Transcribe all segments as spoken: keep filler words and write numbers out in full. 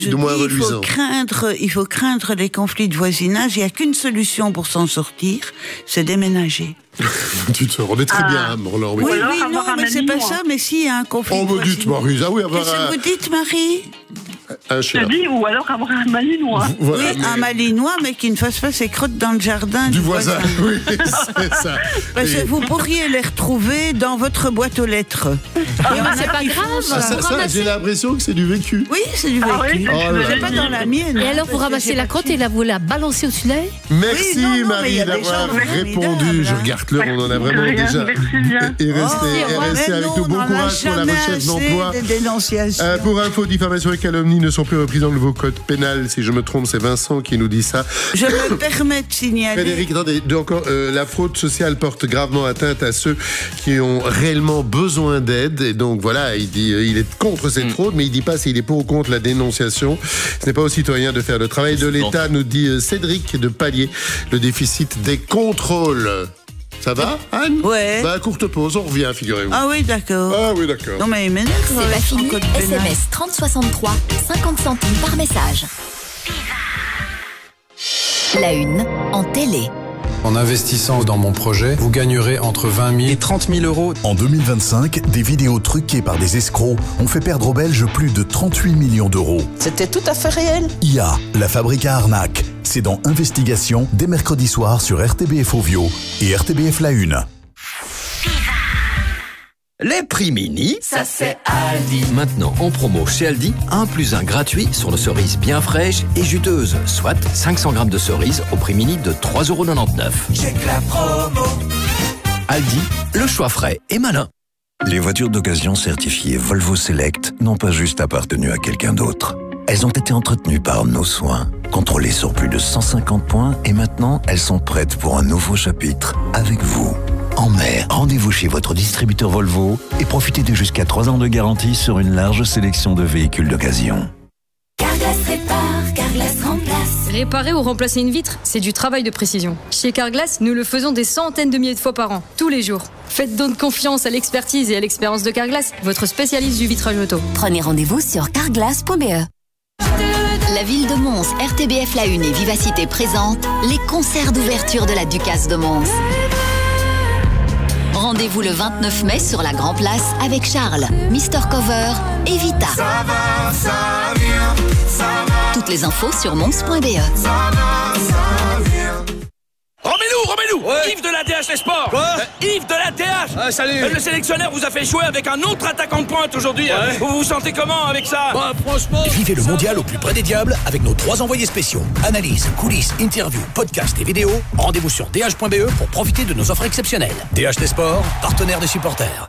Je dis, il faut craindre, il faut craindre les conflits de voisinage. Il n'y a qu'une solution pour s'en sortir, c'est déménager. Tu te rendais très ah. bien, hein, Morlan. Oui, oui, oui non, mais c'est pas ça, mais si, il y a un conflit oh, de voisinage. Oh, me dites, Marie, ah oui, avoir Qu'est-ce que un... vous dites, Marie? Un Je dis, ou alors avoir un malinois. Voilà, oui, mais... un malinois, mais qui ne fasse pas ses crottes dans le jardin du, du voisin. voisin. Oui, c'est ça. Parce que vous pourriez les retrouver dans votre boîte aux lettres. Ah, bah, c'est pas grave. Ah, ça, ça, j'ai l'impression que c'est du vécu. Oui, c'est du vécu. Ah, oui, oh, c'est pas dans la mienne. Et alors, vous ramassez la crotte et la, vous la balancez au soleil? Merci, oui, non, non, Marie, d'avoir répondu. Je regarde l'heure, on en a vraiment rien, déjà. Et restez avec nous. Bon courage pour la recherche d'emploi. Pour info, diffamation et calomnie ne sont plus repris dans le nouveau code pénal. Si je me trompe, c'est Vincent qui nous dit ça. Je me permets de signaler. Frédéric, attendez, de encore, euh, la fraude sociale porte gravement atteinte à ceux qui ont réellement besoin d'aide. Et donc voilà, il dit, euh, il est contre cette mmh. fraude, mais il dit pas s'il est pour ou contre la dénonciation. Ce n'est pas aux citoyens de faire le travail de l'État, nous dit euh, Cédric, de pallier le déficit des contrôles. Ça va, Anne? Ouais. Bah, courte pause, on revient, figurez-vous. Ah oui, d'accord. Ah oui, d'accord. Non, mais il m'énerve. C'est pas fini. S M S trente soixante-trois, cinquante centimes par message. La une en télé. En investissant dans mon projet, vous gagnerez entre vingt mille et trente mille euros. En deux mille vingt-cinq, des vidéos truquées par des escrocs ont fait perdre aux Belges plus de trente-huit millions d'euros. C'était tout à fait réel. I A, la fabrique à arnaque. C'est dans Investigation, dès mercredi soir sur R T B F Ovio et R T B F La Une. Les prix mini, ça c'est Aldi. Maintenant en promo chez Aldi, un plus un gratuit sur nos cerises bien fraîches et juteuses, soit cinq cents grammes de cerises au prix mini de trois euros quatre-vingt-dix-neuf. Check la promo. Aldi, le choix frais et malin. Les voitures d'occasion certifiées Volvo Select n'ont pas juste appartenu à quelqu'un d'autre. Elles ont été entretenues par nos soins, contrôlées sur plus de cent cinquante points et maintenant elles sont prêtes pour un nouveau chapitre avec vous. En mer, rendez-vous chez votre distributeur Volvo et profitez de jusqu'à trois ans de garantie sur une large sélection de véhicules d'occasion. Carglass répare, Carglass remplace. Réparer ou remplacer une vitre, c'est du travail de précision. Chez Carglass, nous le faisons des centaines de milliers de fois par an, tous les jours. Faites donc confiance à l'expertise et à l'expérience de Carglass, votre spécialiste du vitrage auto. Prenez rendez-vous sur carglass point b e. La ville de Mons, R T B F La Une et Vivacité présentent les concerts d'ouverture de la Ducasse de Mons. Rendez-vous le vingt-neuf mai sur la Grand Place avec Charles, Mister Cover et Vita. Ça va, ça vient, ça va. Toutes les infos sur mons point b e. Ça va, ça vient. Remets-nous, remets-nous ouais. Yves de la T H Les Sports. Quoi euh, Yves de la T H. Ah, salut. euh, Le sélectionneur vous a fait jouer avec un autre attaquant de pointe aujourd'hui. Ouais. euh, Vous vous sentez comment avec ça? Bah, franchement... Vivez le mondial au plus près des diables avec nos trois envoyés spéciaux. Analyse, coulisses, interviews, podcasts et vidéos. Rendez-vous sur d h point b e pour profiter de nos offres exceptionnelles. T H Les Sports, partenaire des supporters.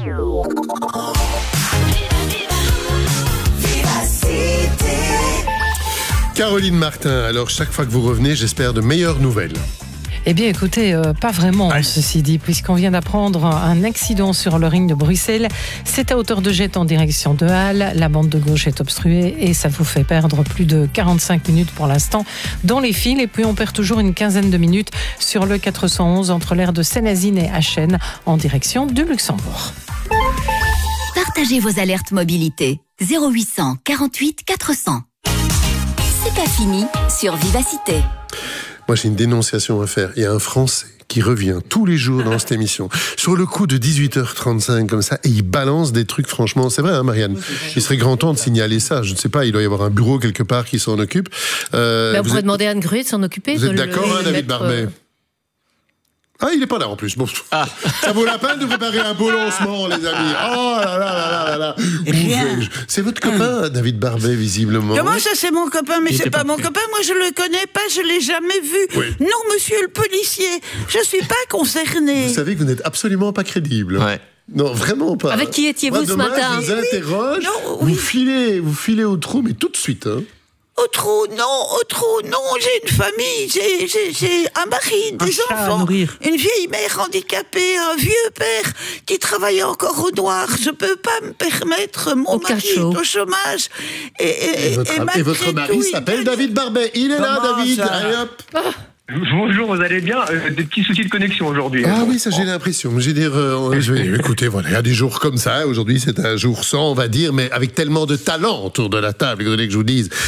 Caroline Martin, alors chaque fois que vous revenez, j'espère de meilleures nouvelles. Eh bien, écoutez, euh, pas vraiment, ah. ceci dit, puisqu'on vient d'apprendre un accident sur le ring de Bruxelles. C'est à hauteur de jet en direction de Halle. La bande de gauche est obstruée et ça vous fait perdre plus de quarante-cinq minutes pour l'instant dans les fils. Et puis, on perd toujours une quinzaine de minutes sur le quatre cent onze entre l'aire de Sénazine et Achen en direction du Luxembourg. Partagez vos alertes mobilité. zéro huit cent quarante-huit quatre cents. C'est pas fini sur Vivacité. Moi, j'ai une dénonciation à faire. Il y a un Français qui revient tous les jours dans cette émission, sur le coup de dix-huit heures trente-cinq, comme ça, et il balance des trucs, franchement, c'est vrai, hein, Marianne? Il serait grand temps de signaler ça. Je ne sais pas, il doit y avoir un bureau quelque part qui s'en occupe. Euh, ben, on pourrait êtes... demander à Anne Gruet de s'en occuper. Vous êtes d'accord, le... hein, David mettre... Barbet? Ah, il n'est pas là en plus. Bon, ah. Ça vaut la peine de préparer un beau lancement, les amis. Oh là là là là là. C'est votre copain, David Barbet, visiblement. Comment ça, c'est mon copain? Mais c'est pas, pas mon copain. Moi, je le connais pas. Je l'ai jamais vu. Oui. Non, monsieur le policier, je suis pas concerné. Vous savez que vous n'êtes absolument pas crédible. Ouais. Non, vraiment pas. Avec qui étiez-vous ce matin? Je vous interroge. Oui, oui. Vous filez, vous filez au trou, mais tout de suite, hein. Au trou, non, au trou, non, j'ai une famille, j'ai, j'ai, j'ai un mari, des un enfants, une vieille mère handicapée, un vieux père qui travaille encore au noir. Je peux pas me permettre, mon au mari est au chômage. Et, et, et, votre, et, et votre mari tout, s'appelle il... David Barbet. Il est Comment là, David. Allez hop. Ah. Bonjour, vous allez bien? euh, Des petits soucis de connexion aujourd'hui. Ah oui, ça j'ai l'impression. J'ai dire, euh, je vais, écoutez, voilà, il y a des jours comme ça. Aujourd'hui, c'est un jour sans, on va dire, mais avec tellement de talent autour de la table, que vous voulez que je vous dise.